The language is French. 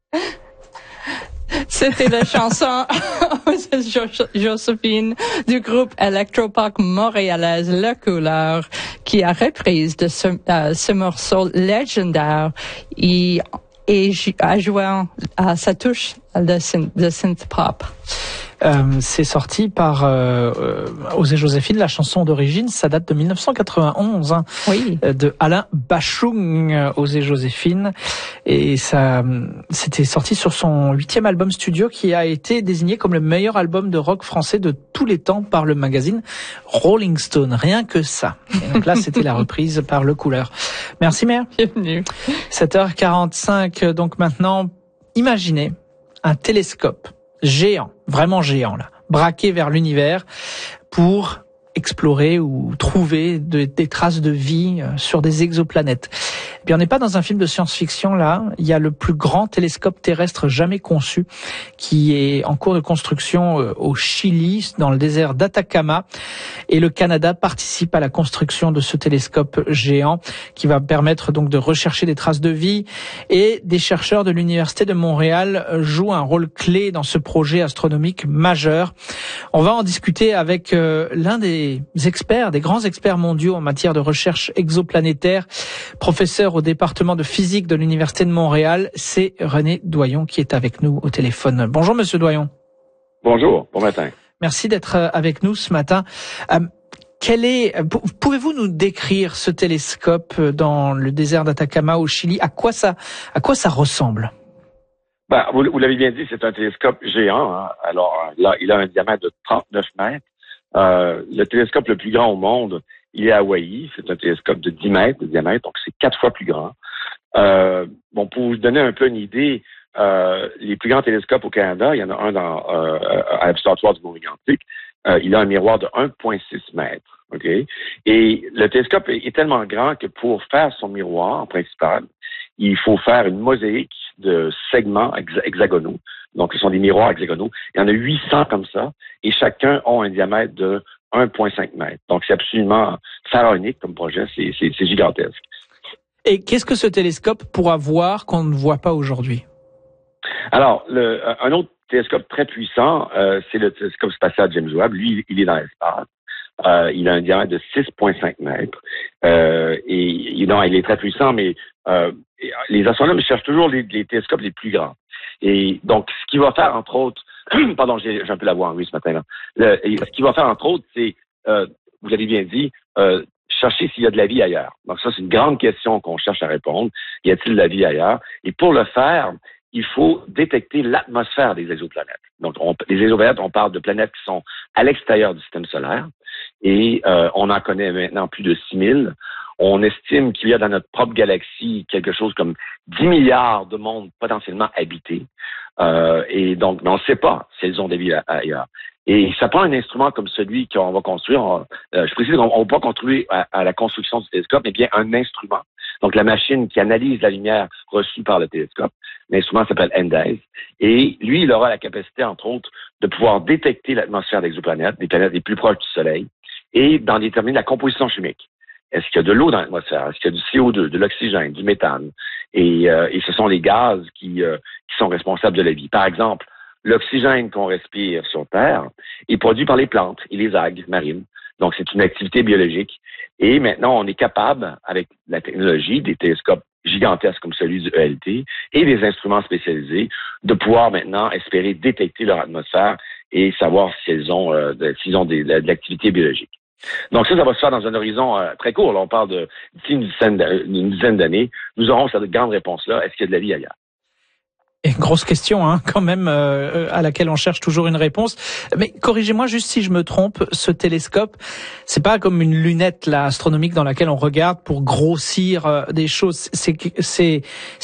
C'était la chanson Joséphine du groupe électropop montréalaise Le Couleur qui a reprise de ce morceau légendaire et a joué à sa touche de synth pop. C'est sorti par Osée Joséphine, la chanson d'origine, ça date de 1991, Oui. De Alain Bachung, Osée Joséphine, et ça, c'était sorti sur son 8e album studio qui a été désigné comme le meilleur album de rock français de tous les temps par le magazine Rolling Stone, rien que ça. Et donc là, c'était la reprise par Le Couleur. Merci Mère. Bienvenue. 7h45, donc maintenant, imaginez un télescope géant, vraiment géant là, braqué vers l'univers pour explorer ou trouver des traces de vie sur des exoplanètes. Et puis on n'est pas dans un film de science-fiction là, il y a le plus grand télescope terrestre jamais conçu qui est en cours de construction au Chili, dans le désert d'Atacama, et le Canada participe à la construction de ce télescope géant qui va permettre donc de rechercher des traces de vie, et des chercheurs de l'Université de Montréal jouent un rôle clé dans ce projet astronomique majeur. On va en discuter avec l'un des experts, des grands experts mondiaux en matière de recherche exoplanétaire, professeur au département de physique de l'Université de Montréal. C'est René Doyon qui est avec nous au téléphone. Bonjour Monsieur Doyon. Bonjour, bon matin. Merci d'être avec nous ce matin. Pouvez-vous nous décrire ce télescope dans le désert d'Atacama au Chili? À quoi ça ressemble? Ben, vous l'avez bien dit, c'est un télescope géant. Hein. Alors là, il a un diamètre de 39 mètres. Le télescope le plus grand au monde, il est à Hawaï. C'est un télescope de 10 mètres de diamètre, donc c'est 4 fois plus grand. Bon, pour vous donner un peu une idée, les plus grands télescopes au Canada, il y en a un à l'Observatoire du Mont-Mégantic. Il a un miroir de 1,6 mètres. Okay? Et le télescope est tellement grand que pour faire son miroir principal, il faut faire une mosaïque de segments hexagonaux. Donc, ce sont des miroirs hexagonaux. Il y en a 800 comme ça, et chacun a un diamètre de 1,5 mètre. Donc, c'est absolument pharaonique comme projet. C'est gigantesque. Et qu'est-ce que ce télescope pourra voir qu'on ne voit pas aujourd'hui? Alors, un autre télescope très puissant, c'est le télescope spatial James Webb. Lui, il est dans l'espace. Il a un diamètre de 6,5 mètres. Il est très puissant, mais les astronomes cherchent toujours les télescopes les plus grands. Et donc, ce qu'il va faire, entre autres, pardon, j'ai un peu la voix en oui ce matin-là. Ce qu'il va faire, entre autres, c'est, vous l'avez bien dit, chercher s'il y a de la vie ailleurs. Donc ça, c'est une grande question qu'on cherche à répondre. Y a-t-il de la vie ailleurs? Et pour le faire, il faut détecter l'atmosphère des exoplanètes. Donc, les exoplanètes, on parle de planètes qui sont à l'extérieur du système solaire. Et on en connaît maintenant plus de 6000. On estime qu'il y a dans notre propre galaxie quelque chose comme 10 milliards de mondes potentiellement habités. Et donc, mais on ne sait pas si elles ont des vies ailleurs. Et ça prend un instrument comme celui qu'on va construire. Je précise qu'on ne va pas contribuer à la construction du télescope, mais bien un instrument. Donc, la machine qui analyse la lumière reçue par le télescope. L'instrument s'appelle NDES. Et lui, il aura la capacité, entre autres, de pouvoir détecter l'atmosphère d'exoplanètes, des planètes les plus proches du Soleil, et d'en déterminer la composition chimique. Est-ce qu'il y a de l'eau dans l'atmosphère? Est-ce qu'il y a du CO2, de l'oxygène, du méthane? Et ce sont les gaz qui sont responsables de la vie. Par exemple, l'oxygène qu'on respire sur Terre est produit par les plantes et les algues marines. Donc, c'est une activité biologique. Et maintenant, on est capable, avec la technologie, des télescopes gigantesques comme celui du ELT et des instruments spécialisés, de pouvoir maintenant espérer détecter leur atmosphère et savoir s'ils ont de l'activité biologique. Donc ça va se faire dans un horizon très court. Là, on parle d'ici une dizaine d'années. Nous aurons cette grande réponse-là. Est-ce qu'il y a de la vie ailleurs? Une grosse question, quand même, à laquelle on cherche toujours une réponse. Mais corrigez-moi juste si je me trompe, ce télescope, c'est pas comme une lunette là astronomique dans laquelle on regarde pour grossir des choses. C'est